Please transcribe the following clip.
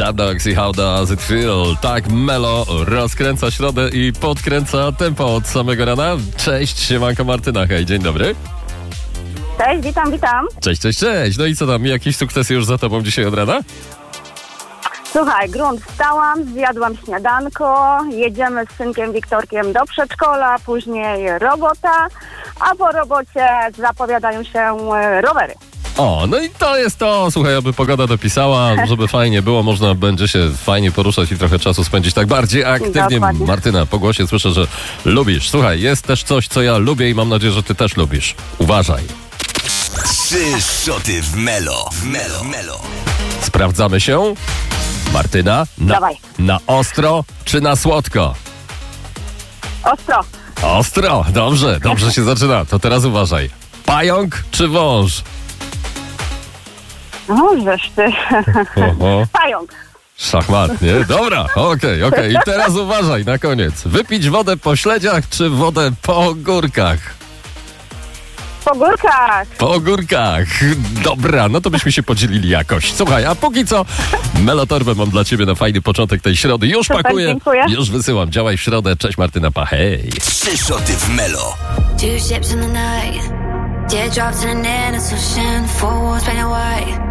Dardox i How Does It Feel? Tak, Melo rozkręca środę i podkręca tempo od samego rana. Cześć, siemanko Martyna, hej, dzień dobry. Cześć, witam. Cześć. No i co tam, jakieś sukcesy już za tobą dzisiaj od rana? Słuchaj, grunt wstałam, zjadłam śniadanko, jedziemy z synkiem Wiktorkiem do przedszkola, później robota, a po robocie zapowiadają się rowery. O, no i to jest to, słuchaj, aby pogoda dopisała, żeby fajnie było, można będzie się fajnie poruszać i trochę czasu spędzić tak bardziej aktywnie. Dokładnie. Martyna, po głosie słyszę, że lubisz. Słuchaj, jest też coś, co ja lubię i mam nadzieję, że ty też lubisz. Uważaj. 3 szoty w Melo. Sprawdzamy się. Martyna, Dawaj. na ostro czy na słodko? Ostro. Ostro, dobrze się zaczyna. To teraz uważaj. Pająk czy wąż? No, żeż ty. Oho. Pająk. Szachmat, nie? Dobra, okej. I teraz uważaj na koniec. Wypić wodę po śledziach czy wodę po ogórkach? Po górkach. Po ogórkach. Dobra, no to byśmy się podzielili jakoś. Słuchaj, a póki co Melotorbę mam dla ciebie na fajny początek tej środy. Już Super, pakuję, dziękuję. już wysyłam. Działaj w środę. Cześć Martyna, pa, hej. 3 szoty w Melo. 2 ships in the night, teardrops in an innocent ocean, 4 walls painted white.